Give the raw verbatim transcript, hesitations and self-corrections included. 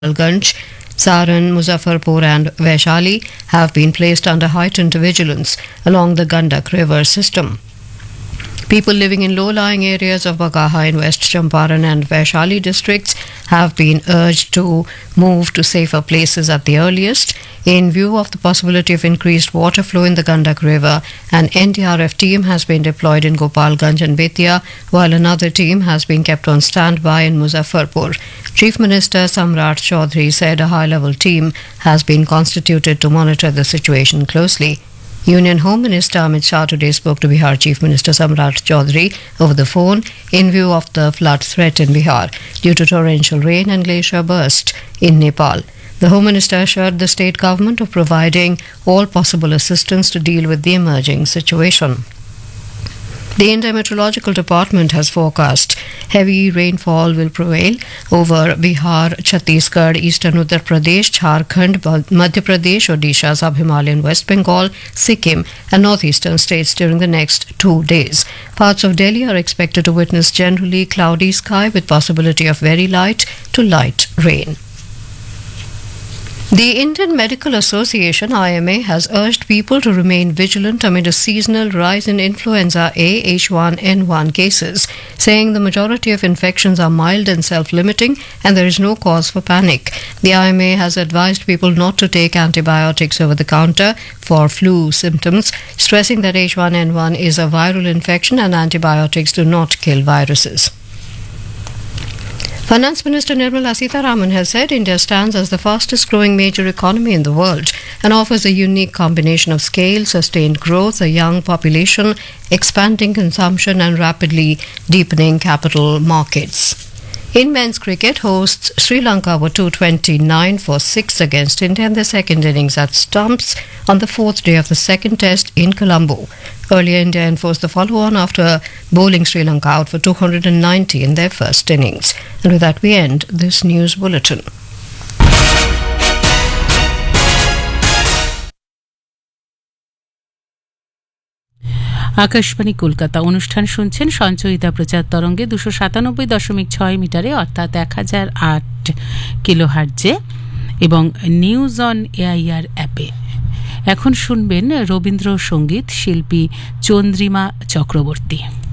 Gopalganj, Saran, Muzaffarpur and Vaishali have been placed under heightened vigilance along the Gandak river system. People living in low-lying areas of Bagaha in West Champaran and Vaishali districts have been urged to move to safer places at the earliest. In view of the possibility of increased water flow in the Gandak River, an N D R F team has been deployed in Gopalganj and Betia, while another team has been kept on standby in Muzaffarpur. Chief Minister Samrat Chaudhary said a high-level team has been constituted to monitor the situation closely. Union Home Minister Amit Shah today spoke to Bihar Chief Minister Samrat Chaudhary over the phone in view of the flood threat in Bihar due to torrential rain and glacier burst in Nepal. The Home Minister assured the state government of providing all possible assistance to deal with the emerging situation. The Indian Meteorological Department has forecast heavy rainfall will prevail over Bihar, Chhattisgarh, Eastern Uttar Pradesh, Jharkhand, Madhya Pradesh, Odisha, Sub-Himalayan West Bengal, Sikkim and northeastern states during the next two days. Parts of Delhi are expected to witness generally cloudy sky with possibility of very light to light rain. The Indian Medical Association I M A has urged people to remain vigilant amid a seasonal rise in influenza A H one N one cases, saying the majority of infections are mild and self-limiting and there is no cause for panic. The I M A has advised people not to take antibiotics over the counter for flu symptoms, stressing that H one N one is a viral infection and antibiotics do not kill viruses. Finance Minister Nirmala Sitharaman has said India stands as the fastest growing major economy in the world and offers a unique combination of scale, sustained growth, a young population, expanding consumption and rapidly deepening capital markets. In men's cricket, hosts Sri Lanka were two twenty-nine for six against India in the second innings at Stumps on the fourth day of the second test in Colombo. Earlier, India enforced the follow-on after bowling Sri Lanka out for two hundred ninety in their first innings. And with that, we end this news bulletin. Akashvani Kolkata অনুষ্ঠান শুনছেন সঞ্চয়িতা প্রচার তরঙ্গে দুশো সাতানব্বই দশমিক ছয় মিটারে অর্থাৎ এক হাজার আট কিলোহার্টজে এবং নিউজ অন এআইআর অ্যাপে। এখন শুনবেন রবীন্দ্রসঙ্গীত শিল্পী চন্দ্রিমা চক্রবর্তী।